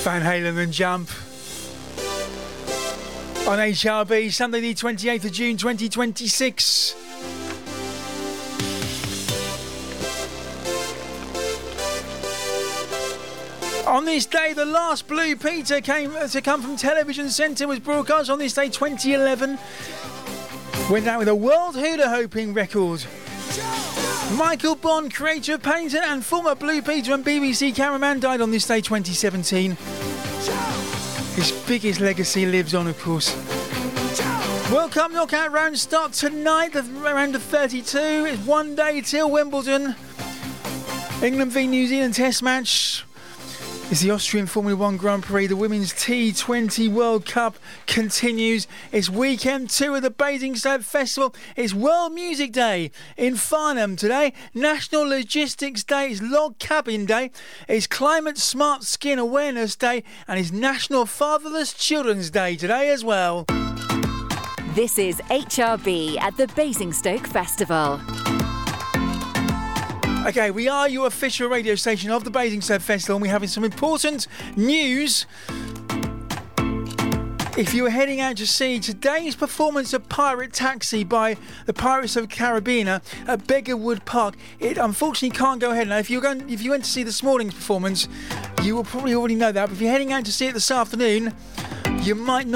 Van Halen and Jump on HRB, Sunday the 28th of June 2026. On this day, the last Blue Peter to come from Television Centre was broadcast on this day 2011. Went out with a World Hula Hooping record. Michael Bond, creator of Paddington and former Blue Peter and BBC cameraman, died on this day 2017. His biggest legacy lives on, of course. World Cup knockout round start tonight, round of 32. It's one day till Wimbledon. England v New Zealand test match. It's the Austrian Formula 1 Grand Prix. The Women's T20 World Cup continues. It's weekend 2 of the Basingstoke Festival. It's World Music Day in Farnham today. National Logistics Day. It's Log Cabin Day. It's Climate Smart Skin Awareness Day. And it's National Fatherless Children's Day today as well. This is HRB at the Basingstoke Festival. Okay, we are your official radio station of the Basingstoke Festival, and we're having some important news. If you are heading out to see today's performance of Pirate Taxi by the Pirates of the Caribbean at Beggarwood Park, it unfortunately can't go ahead. Now, if you went to see this morning's performance, you will probably already know that. But if you're heading out to see it this afternoon, you might not.